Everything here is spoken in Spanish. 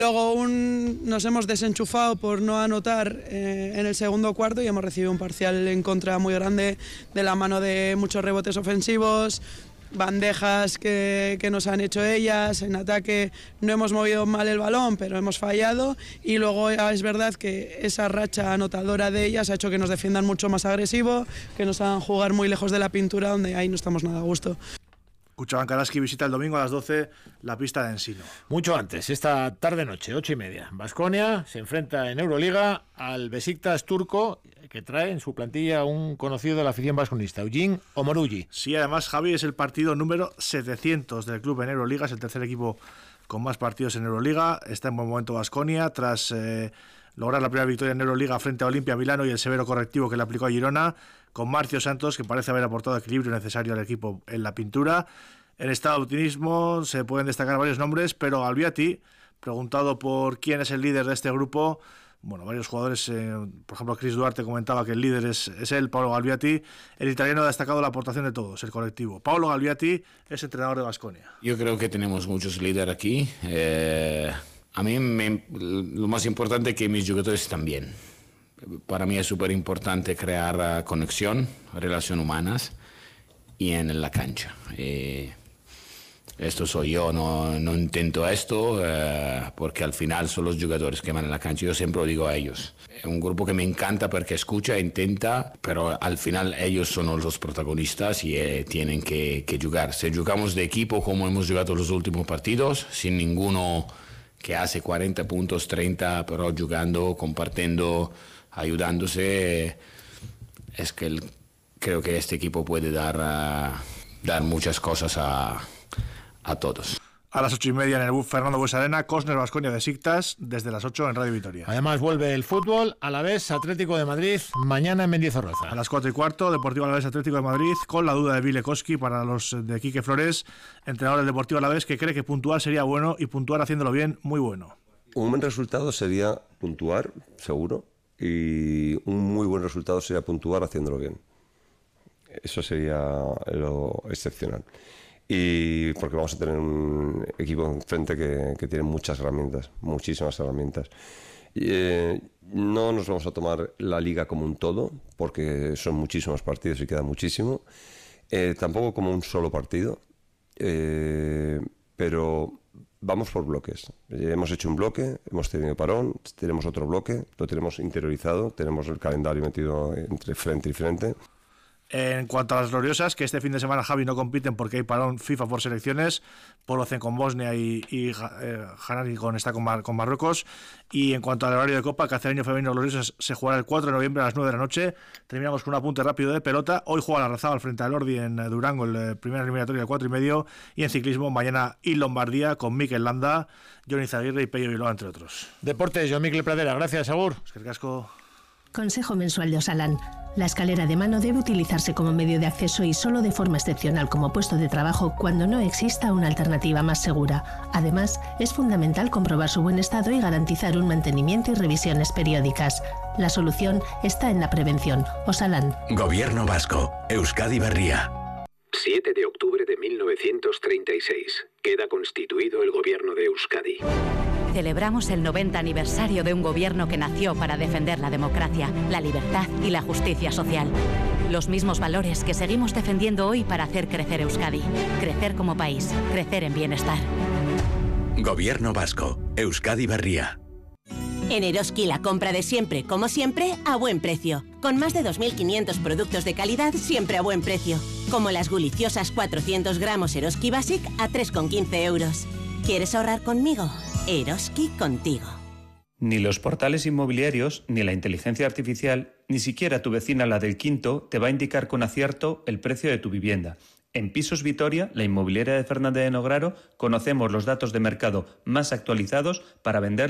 Luego nos hemos desenchufado por no anotar en el segundo cuarto y hemos recibido un parcial en contra muy grande de la mano de muchos rebotes ofensivos, bandejas que nos han hecho ellas, en ataque no hemos movido mal el balón pero hemos fallado y luego es verdad que esa racha anotadora de ellas ha hecho que nos defiendan mucho más agresivo, que nos hagan jugar muy lejos de la pintura donde ahí no estamos nada a gusto. Kuchaban Karaski visita el domingo a las 12 la pista de Ensino. Mucho antes, esta tarde-noche, 8:30. Baskonia se enfrenta en Euroliga al Besiktas turco, que trae en su plantilla un conocido de la afición vasconista, Eugene Omorugi. Sí, además, Javi, es el partido número 700 del club en Euroliga, es el tercer equipo con más partidos en Euroliga. Está en buen momento Baskonia, tras lograr la primera victoria en Euroliga frente a Olimpia Milano y el severo correctivo que le aplicó a Girona, con Marcio Santos, que parece haber aportado el equilibrio necesario al equipo en la pintura. En estado de optimismo se pueden destacar varios nombres, pero Albiati, preguntado por quién es el líder de este grupo, bueno, varios jugadores, por ejemplo Chris Duarte comentaba que el líder es él, Paolo Galbiati. El italiano ha destacado la aportación de todos, el colectivo. Paolo Galbiati es entrenador de Baskonia. Yo creo que tenemos muchos líderes aquí. A mí lo más importante es que mis jugadores están bien. Para mí es súper importante crear conexión, relaciones humanas y en la cancha. Esto soy yo, no intento esto porque al final son los jugadores que van en la cancha. Yo siempre lo digo a ellos. Es un grupo que me encanta porque escucha, intenta, pero al final ellos son los protagonistas y tienen que jugar. Si jugamos de equipo como hemos jugado los últimos partidos, sin ninguno que hace 40 puntos, 30, pero jugando, compartiendo, ayudándose, es que creo que este equipo puede dar muchas cosas a todos. A las 8:30 en el Fernando Buesa-Arena, Cosner Baskonia de Besiktas, desde las 8 en Radio Vitoria. Además vuelve el fútbol, Alavés Atlético de Madrid, mañana en Mendizorroza. A las 4:15, Deportivo Alavés Atlético de Madrid, con la duda de Vilekowski para los de Quique Flores, entrenador del Deportivo Alavés, que cree que puntuar sería bueno y puntuar haciéndolo bien, muy bueno. Un buen resultado sería puntuar, seguro, y un muy buen resultado sería puntuar haciéndolo bien. Eso sería lo excepcional. Y porque vamos a tener un equipo enfrente que tiene muchas herramientas, muchísimas herramientas. No nos vamos a tomar la liga como un todo, porque son muchísimos partidos y queda muchísimo. Tampoco como un solo partido, pero vamos por bloques. Hemos hecho un bloque, hemos tenido parón, tenemos otro bloque, lo tenemos interiorizado, tenemos el calendario metido entre frente y frente. En cuanto a las gloriosas, que este fin de semana, Javi, no compiten porque hay parón FIFA por selecciones, Polocen con Bosnia y Hanari está con Marruecos. Y en cuanto al horario de Copa, Cacereño Femenino Gloriosas se jugará el 4 de noviembre a las 9 de la noche. Terminamos con un apunte rápido de pelota. Hoy juega la Larrazábal frente al Lordi en Durango, el primer eliminatorio del 4:30. Y en ciclismo, mañana y Lombardía con Mikel Landa, Johnny Zaguirre y Pello Bilbao, entre otros. Deportes, Joan Mikel Pradera. Gracias, Agur. Es que el casco. Consejo mensual de Osalan. La escalera de mano debe utilizarse como medio de acceso y solo de forma excepcional como puesto de trabajo cuando no exista una alternativa más segura. Además, es fundamental comprobar su buen estado y garantizar un mantenimiento y revisiones periódicas. La solución está en la prevención. Osalan. Gobierno vasco. Euskadi Berria. 7 de octubre de 1936. Queda constituido el gobierno de Euskadi. Celebramos el 90 aniversario de un gobierno que nació para defender la democracia, la libertad y la justicia social. Los mismos valores que seguimos defendiendo hoy para hacer crecer Euskadi. Crecer como país, crecer en bienestar. Gobierno vasco. Euskadi Berria. En Eroski la compra de siempre, como siempre, a buen precio. Con más de 2.500 productos de calidad, siempre a buen precio. Como las deliciosas 400 gramos Eroski Basic a 3,15 euros. ¿Quieres ahorrar conmigo? Eroski contigo. Ni los portales inmobiliarios, ni la inteligencia artificial, ni siquiera tu vecina la del Quinto te va a indicar con acierto el precio de tu vivienda. En Pisos Vitoria, la inmobiliaria de Fernández de Nograro, conocemos los datos de mercado más actualizados para vender